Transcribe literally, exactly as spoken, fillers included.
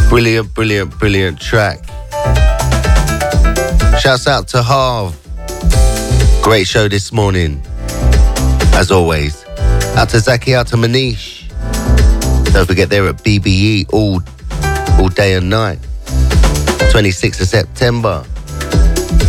Brilliant, brilliant, brilliant track. Shouts out to Harv. Great show this morning, as always. Out to Zaki, out to Manish. Don't forget they're at B B E all, all day and night. twenty-sixth of September.